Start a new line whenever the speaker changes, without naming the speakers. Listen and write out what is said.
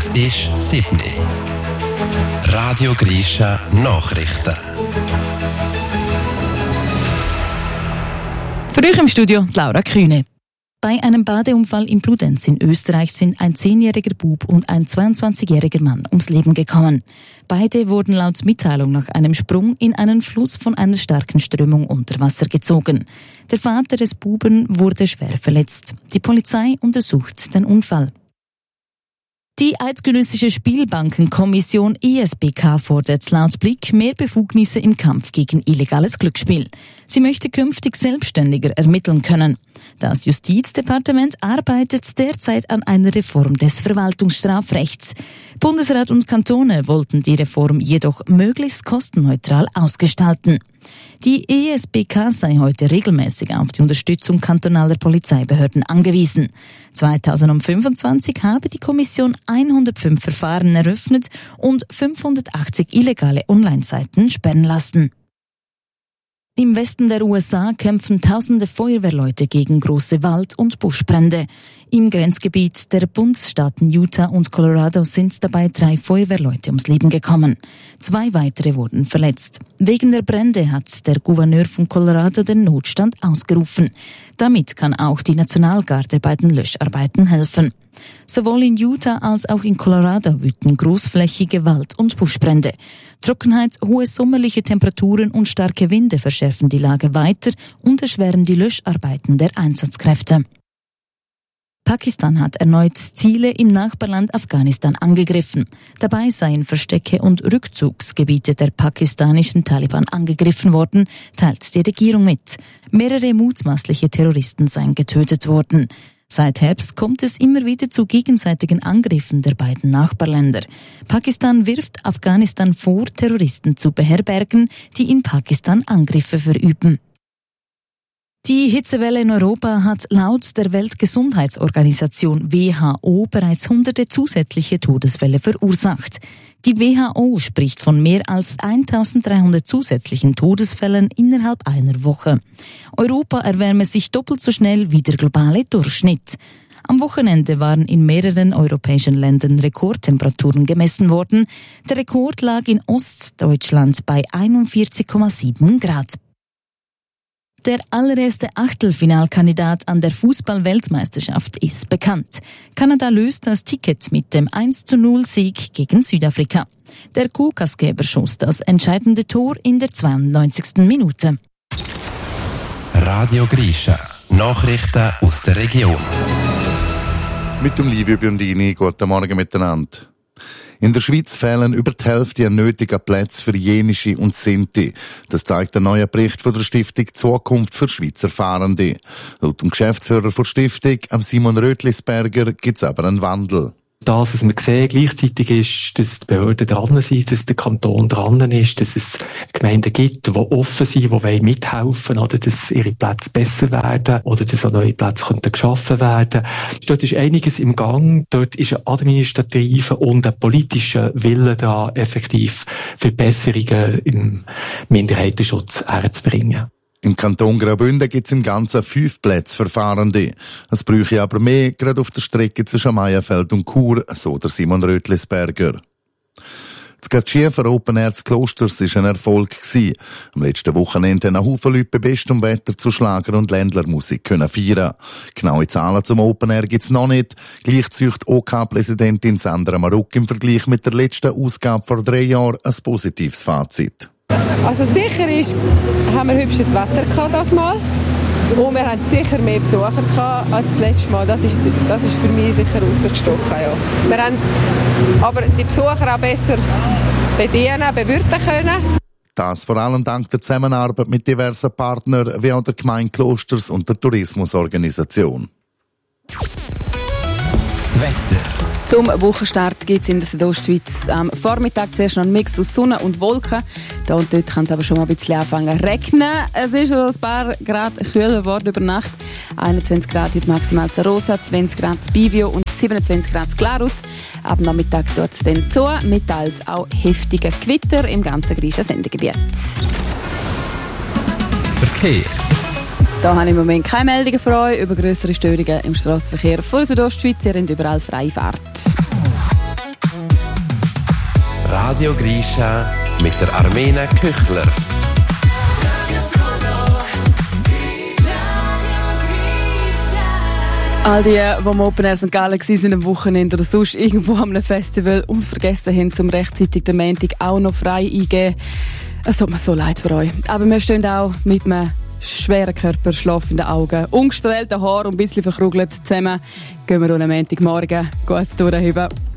Es ist 7 Uhr. Radio Grisha Nachrichten.
Für euch im Studio Laura Kühne. Bei einem Badeunfall in Bludenz in Österreich sind ein 10-jähriger Bub und ein 22-jähriger Mann ums Leben gekommen. Beide wurden laut Mitteilung nach einem Sprung in einen Fluss von einer starken Strömung unter Wasser gezogen. Der Vater des Buben wurde schwer verletzt. Die Polizei untersucht den Unfall. Die Eidgenössische Spielbankenkommission ESBK fordert laut Blick mehr Befugnisse im Kampf gegen illegales Glücksspiel. Sie möchte künftig selbstständiger ermitteln können. Das Justizdepartement arbeitet derzeit an einer Reform des Verwaltungsstrafrechts. Bundesrat und Kantone wollten die Reform jedoch möglichst kostenneutral ausgestalten. Die ESBK sei heute regelmäßig auf die Unterstützung kantonaler Polizeibehörden angewiesen. 2025 habe die Kommission 105 Verfahren eröffnet und 580 illegale Online-Seiten sperren lassen. Im Westen der USA kämpfen tausende Feuerwehrleute gegen große Wald- und Buschbrände. Im Grenzgebiet der Bundesstaaten Utah und Colorado sind dabei 3 Feuerwehrleute ums Leben gekommen. 2 weitere wurden verletzt. Wegen der Brände hat der Gouverneur von Colorado den Notstand ausgerufen. Damit kann auch die Nationalgarde bei den Löscharbeiten helfen. Sowohl in Utah als auch in Colorado wüten großflächige Wald- und Buschbrände. Trockenheit, hohe sommerliche Temperaturen und starke Winde verschärfen die Lage weiter und erschweren die Löscharbeiten der Einsatzkräfte. Pakistan hat erneut Ziele im Nachbarland Afghanistan angegriffen. Dabei seien Verstecke und Rückzugsgebiete der pakistanischen Taliban angegriffen worden, teilt die Regierung mit. Mehrere mutmaßliche Terroristen seien getötet worden. Seit Herbst kommt es immer wieder zu gegenseitigen Angriffen der beiden Nachbarländer. Pakistan wirft Afghanistan vor, Terroristen zu beherbergen, die in Pakistan Angriffe verüben. Die Hitzewelle in Europa hat laut der Weltgesundheitsorganisation WHO bereits hunderte zusätzliche Todesfälle verursacht. Die WHO spricht von mehr als 1300 zusätzlichen Todesfällen innerhalb einer Woche. Europa erwärme sich doppelt so schnell wie der globale Durchschnitt. Am Wochenende waren in mehreren europäischen Ländern Rekordtemperaturen gemessen worden. Der Rekord lag in Ostdeutschland bei 41,7 Grad. Der allererste Achtelfinalkandidat an der Fußball-Weltmeisterschaft ist bekannt. Kanada löst das Ticket mit dem 1:0-Sieg gegen Südafrika. Der Kuhkasgeber schoss das entscheidende Tor in der 92. Minute.
Radio Grisha. Nachrichten aus der Region.
Mit dem Livio Biondini, guten Morgen miteinander. In der Schweiz fehlen über die Hälfte an nötigen Plätzen für Jenische und Sinti. Das zeigt ein neuer Bericht von der Stiftung Zukunft für Schweizer Fahrende. Laut dem Geschäftsführer der Stiftung, Simon Rötlisberger, gibt es aber einen Wandel.
Das, was wir sehen, gleichzeitig ist, dass die Behörden dran sind, dass der Kanton dran ist, dass es Gemeinden gibt, die offen sind, die mithelfen wollen, oder dass ihre Plätze besser werden oder dass auch neue Plätze geschaffen werden. Dort ist einiges im Gang, dort ist ein administrativer und ein politischer Wille da, effektiv Verbesserungen im Minderheitenschutz herzubringen.
Im Kanton Graubünden gibt es im Ganzen 5 Plätze für Fahrende. Es bräuchte aber mehr, gerade auf der Strecke zwischen Meierfeld und Chur, so der Simon Rötlisberger. Das Gatschiefer Open Air des Klosters war ein Erfolg gewesen. Am letzten Wochenende haben Haufen Leute bei bestem Wetter zu Schlager- und Ländlermusik können feiern. Genaue Zahlen zum Open Air gibt's noch nicht. Gleich zieht OK-Präsidentin Sandra Maruck im Vergleich mit der letzten Ausgabe vor 3 Jahren ein positives Fazit.
Also sicher haben wir hübsches Wetter gehabt das Mal. Und wir haben sicher mehr Besucher gehabt als das letzte Mal. Das ist für mich sicher rausgestochen. Ja. Wir haben aber die Besucher auch besser bedienen, bewirten können.
Das vor allem dank der Zusammenarbeit mit diversen Partnern wie auch der Gemeinde Klosters und der Tourismusorganisation.
Das Wetter.
Zum Wochenstart gibt es in der Südostschweiz am Vormittag zuerst noch einen Mix aus Sonne und Wolken. Da und dort kann es aber schon mal ein bisschen anfangen zu regnen. Es ist ein paar Grad kühler geworden über Nacht. 21 Grad heute maximal zu Rosa, 20 Grad zu Bivio und 27 Grad zu Glarus. Ab Nachmittag tut es dann zu, mit teils auch heftigen Gewitter im ganzen Grischer Sendegebiet.
Verkehr.
Da habe ich im Moment keine Meldungen für euch über grössere Störungen im Strassenverkehr vor der Südostschweiz. Ihr habt überall freie Fahrt.
Radio Grisha mit der Armena Küchler.
All die am Open Air St. Gallen waren am Wochenende oder sonst irgendwo am Festival und vergessen haben, zum rechtzeitig den Montag auch noch frei eingeben. Es tut mir so leid für euch. Aber wir stehen auch mit einem schweren Körper, schlafenden Augen, ungestellten Haaren und ein bisschen verkrugelt zusammen. Gehen wir am Montagmorgen gut durchheben.